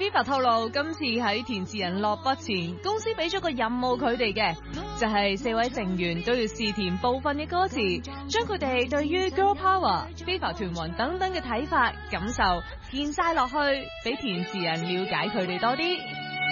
FIFA 透露，今次喺填詞人落筆前，公司俾咗個任務佢哋嘅，就係4位成員都要試填部分嘅歌詞，將佢哋對於 Girl Power、FIFA 團魂等等嘅睇法、感受填晒落去，俾填詞人了解佢哋多啲。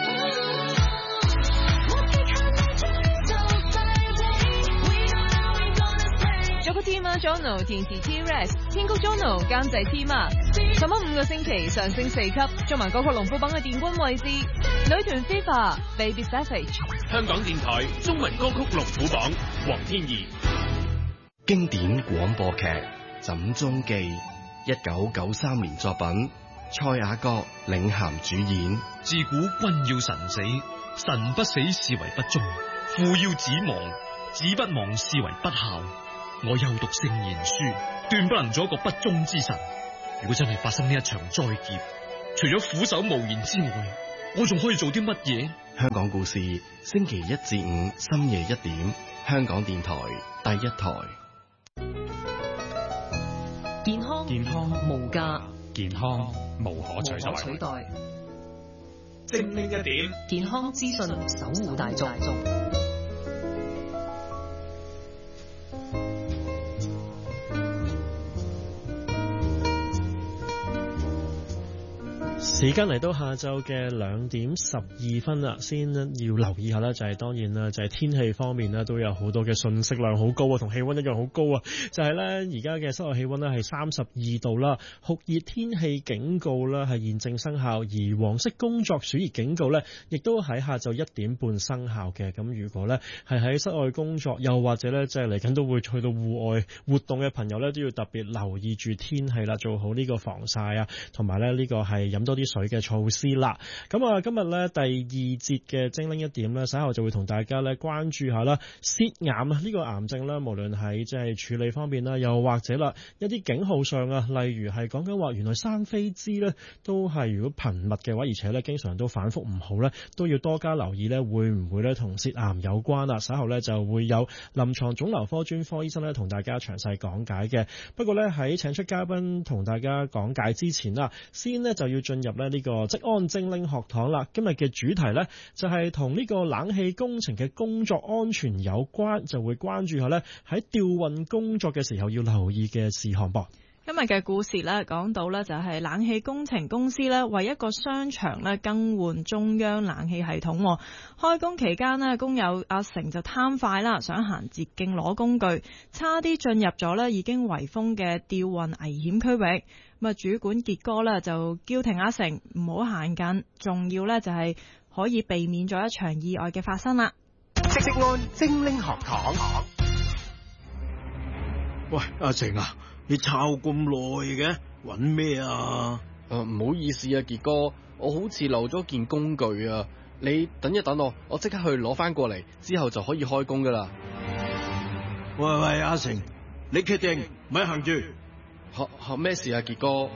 作曲 Tima Jono 填詞 T-Rex， 編曲 Jono 監製 Tima。尋晚5個星期上升4級，中文歌曲龍虎榜嘅殿軍位置。女團 FIFA Baby Savage。 香港電台中文歌曲龍虎榜，黃天怡。 經典廣播劇《枕中記》，1993年作品，蔡雅閣領銜主演。 自古君要臣死，臣不死是為不忠；父要子亡，子不亡是為不孝。我又讀聖賢書，斷不能做一個不忠之臣。如果真係發生呢一場災劫，除咗俯首無言之外，我仲可以做啲乜嘢？ 香港故事，星期1至5深夜1點，香港電台第一台。 健康無價， 健康無可取代。精靈一點， 健康資訊守護大眾。 時間嚟到下晝嘅2點12分啦，先要留意下啦，就係當然啦，就係天氣方面啦，都有好多嘅信息量好高啊，同氣溫一樣好高啊，就係咧而家嘅室外氣溫咧係32度啦，酷熱天氣警告啦係現正生效，而黃色工作暑熱警告咧亦都喺下晝1點半生效嘅。咁如果咧係喺室外工作，又或者咧即係嚟緊都會去到戶外活動嘅朋友咧，都要特別留意住天氣啦，做好呢個防曬啊，同埋咧呢個係飲多啲水嘅措施啦。咁啊，今日咧第2節嘅精靈一點咧，稍後就會同大家咧關注下啦，舌癌啊呢個癌症咧，無論喺即係處理方面啦，又或者啦一啲警號上啊，例如係講緊話原來生痱滋咧都係如果頻密嘅話，而且咧經常都反覆唔好咧，都要多加留意咧，會唔會咧同舌癌有關啦？稍後咧就會有臨床腫瘤科專科醫生咧同大家詳細講解嘅。不過咧喺請出嘉賓同大家講解之前啦，先咧就要進入咧呢個職安精靈學堂啦。今日嘅主題咧就係同呢個冷氣工程嘅工作安全有關，就會關注下咧喺吊運工作嘅時候要留意嘅事項噃。 今日嘅故事咧講到咧就係冷氣工程公司咧為一個商場咧更換中央冷氣系統。開工期間咧，工友阿成就貪快啦，想行捷徑攞工具，差啲進入咗咧已經圍封嘅吊運危險區域。咁啊，主管傑哥咧就叫停阿成唔好行近，仲要咧就係可以避免咗一場意外嘅發生啦。 職安精靈學堂。 喂，阿成啊，你抄咁耐嘅，搵咩啊？ 唔好意思啊，傑哥，我好似漏咗件工具啊，你等一等我即刻去攞翻過嚟，之後就可以開工噶啦。 喂，阿成，你決定咪行住？ 學咩事啊，傑哥？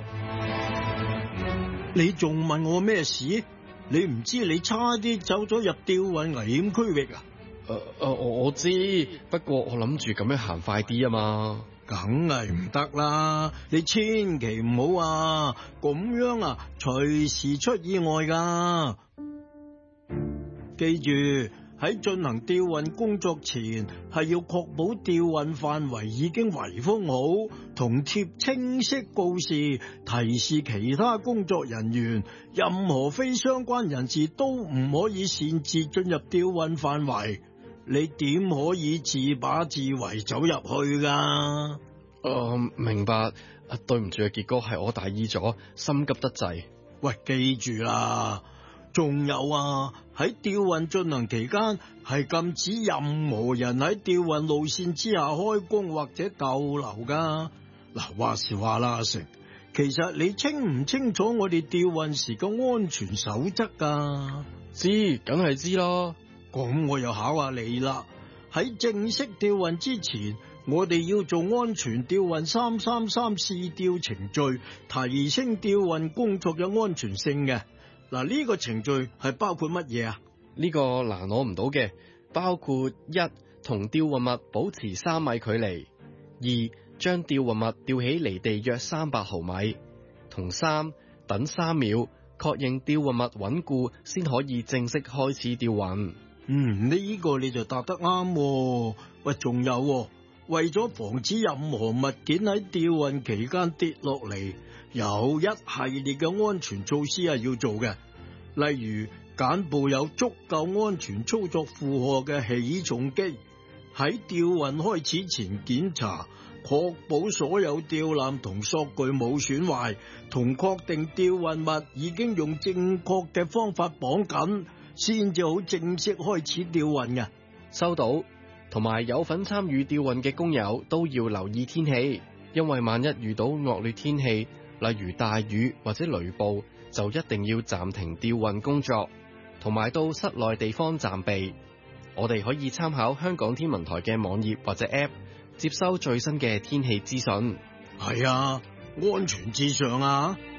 你仲問我咩事？你唔知你差啲走咗入吊運危險區域啊？ 我知，不過我諗住咁樣行快啲啊嘛。 梗係唔得啦！你千祈唔好啊，咁樣啊，隨時出意外噶。記住喺進行吊運工作前，係要確保吊運範圍已經圍封好，同貼清晰告示，提示其他工作人員，任何非相關人士都唔可以擅自進入吊運範圍。你點可以自把自為走入去噶？ 明白。對唔住啊，傑哥，係我大意咗，心急得滯。 喂，記住啦，仲有啊，喺吊運進行期間係禁止任何人喺吊運路線之下開工或者逗留噶。嗱，話時話啦，阿成，其實你清唔清楚我哋吊運時嘅安全守則噶？ 知，梗係知啦。 咁我又考下你啦，喺正式吊運之前，我哋要做安全吊運333試吊程序，提升吊運工作嘅安全性嘅。嗱，呢個程序係包括乜嘢啊？ 呢個嗱攞唔到嘅，包括1同吊運物保持3米距離，2將吊運物吊起離地約300毫米，同3等3秒， 確認吊運物穩固，先可以正式開始吊運。 呢個你就答得啱喎。喂，仲有喎，為咗防止任何物件喺吊運期間跌落嚟，有一系列嘅安全措施係要做嘅。例如揀部有足夠安全操作負荷嘅起重機，喺吊運開始前檢查，確保所有吊纜同索具冇損壞，同確定吊運物已經用正確嘅方法綁緊，先至好正式開始吊運嘅。 收到。同埋有份參與吊運嘅工友都要留意天氣，因為萬一遇到惡劣天氣，例如大雨或者雷暴，就一定要暫停吊運工作，同埋到室內地方暫避。我哋可以參考香港天文台嘅網頁或者 App， 接收最新嘅天氣資訊。 係啊，安全至上啊！